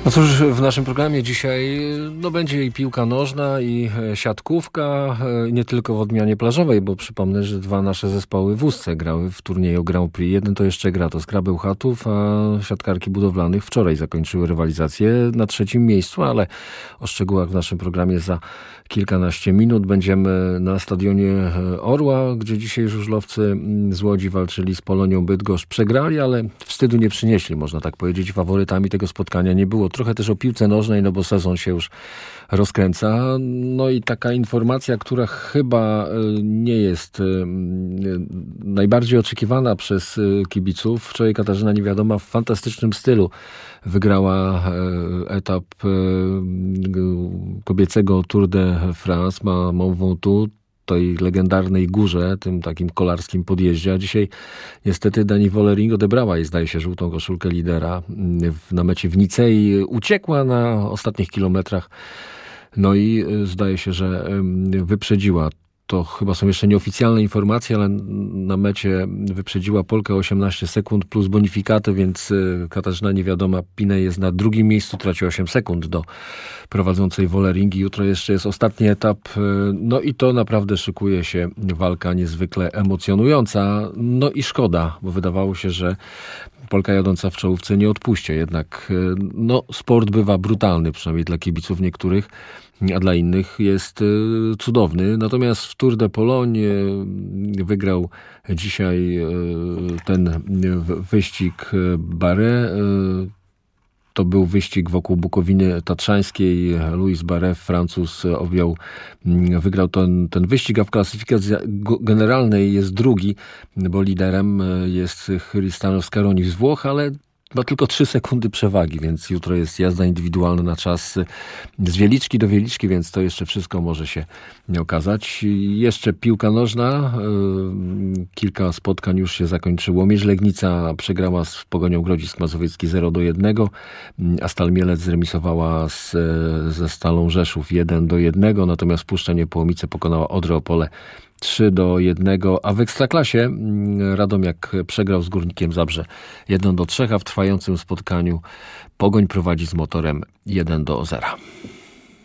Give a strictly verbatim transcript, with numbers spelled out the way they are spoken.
No cóż, w naszym programie dzisiaj no, będzie i piłka nożna, i siatkówka, nie tylko w odmianie plażowej, bo przypomnę, że dwa nasze zespoły w Ustce grały w turnieju Grand Prix. Jeden to jeszcze gra, to Skra Bełchatów, a siatkarki budowlanych wczoraj zakończyły rywalizację na trzecim miejscu, ale o szczegółach w naszym programie za kilkanaście minut. Będziemy na stadionie Orła, gdzie dzisiaj żużlowcy z Łodzi walczyli z Polonią Bydgoszcz. Przegrali, ale wstydu nie przynieśli, można tak powiedzieć. Faworytami tego spotkania nie było. Trochę też o piłce nożnej, no bo sezon się już rozkręca. No i taka informacja, która chyba nie jest najbardziej oczekiwana przez kibiców. Wczoraj Katarzyna Niewiadoma w fantastycznym stylu wygrała etap kobiecego Tour de France, ma Mont Ventoux, tej legendarnej górze, tym takim kolarskim podjeździe. A dzisiaj niestety Dani Wollering odebrała jej, zdaje się, żółtą koszulkę lidera na mecie w Nicei. Uciekła na ostatnich kilometrach, no i zdaje się, że wyprzedziła. To chyba są jeszcze nieoficjalne informacje, ale na mecie wyprzedziła Polkę osiemnaście sekund plus bonifikaty, więc Katarzyna Niewiadoma Pinej jest na drugim miejscu, traci osiem sekund do prowadzącej Wolleringi. Jutro jeszcze jest ostatni etap, no i to naprawdę szykuje się walka niezwykle emocjonująca. No i szkoda, bo wydawało się, że Polka jadąca w czołówce nie odpuści. Jednak no, sport bywa brutalny, przynajmniej dla kibiców niektórych, a dla innych jest cudowny. Natomiast w Tour de Pologne wygrał dzisiaj ten wyścig Barret. To był wyścig wokół Bukowiny Tatrzańskiej. Louis Barret, Francuz, objął, wygrał ten, ten wyścig, a w klasyfikacji generalnej jest drugi, bo liderem jest Chrystanio Scaroni z Włoch, ale ma tylko trzy sekundy przewagi, więc jutro jest jazda indywidualna na czas z Wieliczki do Wieliczki, więc to jeszcze wszystko może się nie okazać. Jeszcze piłka nożna. Kilka spotkań już się zakończyło. Mierz Legnica przegrała z Pogonią Grodzisk Mazowiecki zero do jednego, a Stal Mielec zremisowała z, ze Stalą Rzeszów jeden do jednego, natomiast Puszcza Niepołomice pokonała Odrę Opole trzy do jednego, a w Ekstraklasie Radomiak przegrał z Górnikiem Zabrze jeden do trzech, a w trwającym spotkaniu Pogoń prowadzi z Motorem jeden do zera.